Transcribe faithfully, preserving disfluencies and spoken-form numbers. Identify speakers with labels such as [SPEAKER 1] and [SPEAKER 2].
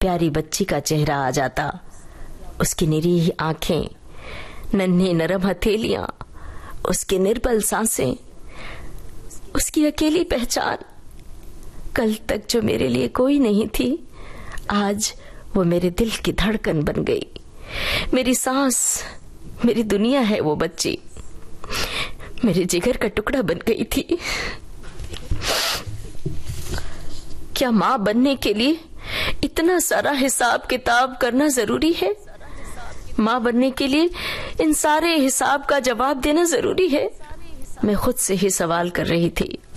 [SPEAKER 1] प्यारी बच्ची का चेहरा आ जाता। उसकी निरीह आंखें, नन्हे नरम हथेलियां, उसके निर्बल सांसें, उसकी अकेली पहचान। कल तक जो मेरे लिए कोई नहीं थी, आज वो मेरे दिल की धड़कन बन गई। मेरी सांस, मेरी दुनिया है वो बच्ची। मेरे जिगर का टुकड़ा बन गई थी। क्या माँ बनने के लिए इतना सारा हिसाब किताब करना जरूरी है? माँ बनने के लिए इन सारे हिसाब का जवाब देना जरूरी है? मैं खुद से ही सवाल कर रही थी।